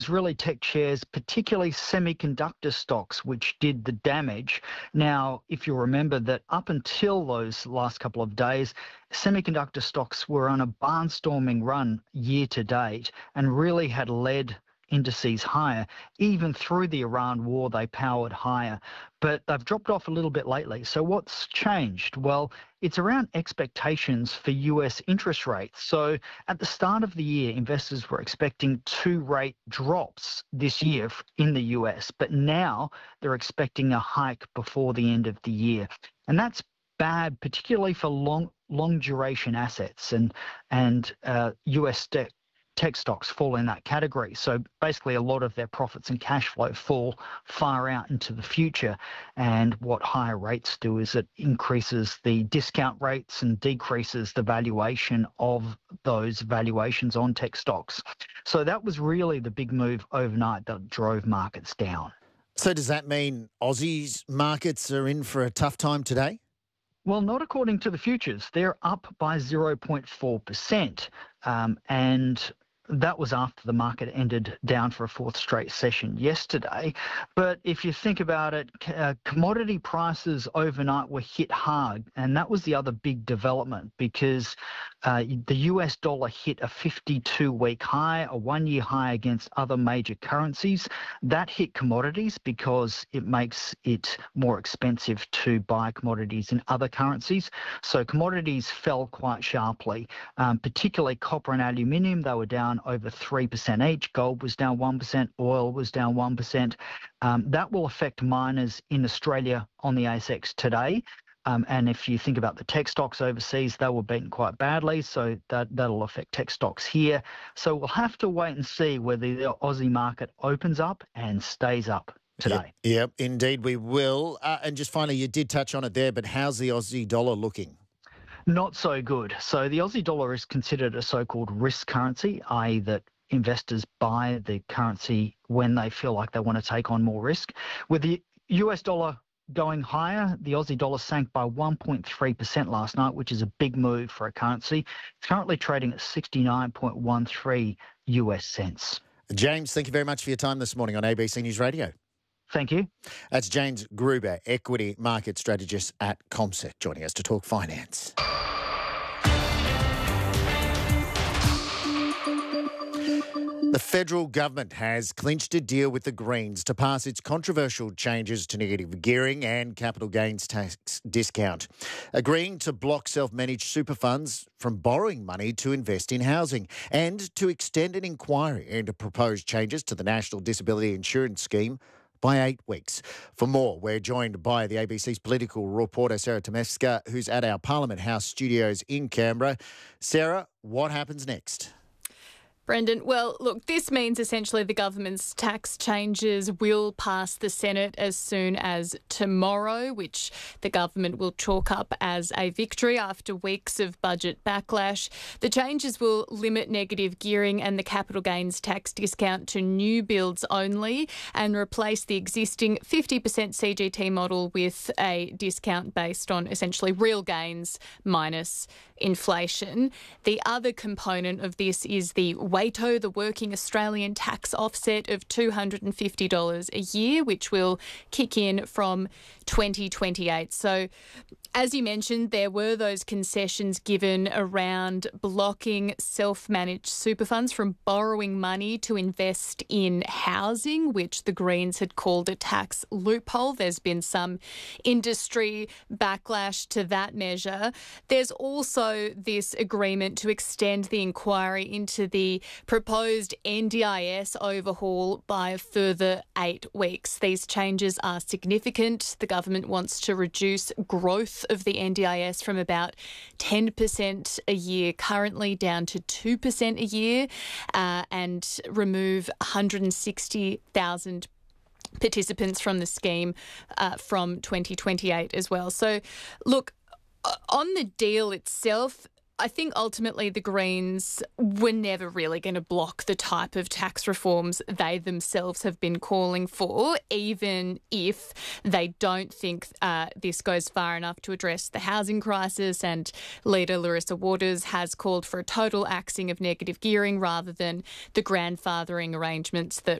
really tech shares, particularly semiconductor stocks, which did the damage. Now, if you remember that up until those last couple of days, semiconductor stocks were on a barnstorming run year to date and really had led indices higher. Even through the Iran war, they powered higher. But they've dropped off a little bit lately. So what's changed? Well, it's around expectations for US interest rates. So at the start of the year, investors were expecting 2 rate drops this year in the US, but now they're expecting a hike before the end of the year. And that's bad, particularly for long duration assets, and US tech stocks fall in that category. So basically a lot of their profits and cash flow fall far out into the future. And what higher rates do is it increases the discount rates and decreases the valuation of those valuations on tech stocks. So that was really the big move overnight that drove markets down. So does that mean Aussie's markets are in for a tough time today? Well, not according to the futures. They're up by 0.4%. And that was after the market ended down for a fourth straight session yesterday. But if you think about it, commodity prices overnight were hit hard. And that was the other big development because the US dollar hit a 52-week high, a 1-year high against other major currencies. That hit commodities because it makes it more expensive to buy commodities in other currencies. So commodities fell quite sharply, particularly copper and aluminium. They were down over 3% each. Gold was down 1%. Oil was down 1%. That will affect miners in Australia on the ASX today. And if you think about the tech stocks overseas, they were beaten quite badly. So that'll affect tech stocks here. So we'll have to wait and see whether the Aussie market opens up and stays up today. Yep, indeed we will. And just finally, you did touch on it there, but how's the Aussie dollar looking? Not so good. So the Aussie dollar is considered a so-called risk currency, i.e. that investors buy the currency when they feel like they want to take on more risk. With the US dollar going higher, the Aussie dollar sank by 1.3% last night, which is a big move for a currency. It's currently trading at 69.13 US cents. James, thank you very much for your time this morning on ABC News Radio. Thank you. That's James Gruber, equity market strategist at CommSec, joining us to talk finance. The federal government has clinched a deal with the Greens to pass its controversial changes to negative gearing and capital gains tax discount, agreeing to block self-managed super funds from borrowing money to invest in housing and to extend an inquiry into proposed changes to the National Disability Insurance Scheme by 8 weeks. For more, we're joined by the ABC's political reporter, Sarah Tomeska, who's at our Parliament House studios in Canberra. Sarah, what happens next? Brendan, well, look, this means essentially the government's tax changes will pass the Senate as soon as tomorrow, which the government will chalk up as a victory after weeks of budget backlash. The changes will limit negative gearing and the capital gains tax discount to new builds only and replace the existing 50% CGT model with a discount based on essentially real gains minus inflation. The other component of this is the WATO, the Working Australian Tax Offset of $250 a year, which will kick in from 2028. So, as you mentioned, there were those concessions given around blocking self-managed super funds from borrowing money to invest in housing, which the Greens had called a tax loophole. There's been some industry backlash to that measure. There's also this agreement to extend the inquiry into the proposed NDIS overhaul by a further 8 weeks. These changes are significant. The government wants to reduce growth of the NDIS from about 10% a year currently down to 2% a year and remove 160,000 participants from the scheme from 2028 as well. So, look, on the deal itself, I think ultimately the Greens were never really going to block the type of tax reforms they themselves have been calling for, even if they don't think this goes far enough to address the housing crisis. And leader Larissa Waters has called for a total axing of negative gearing rather than the grandfathering arrangements that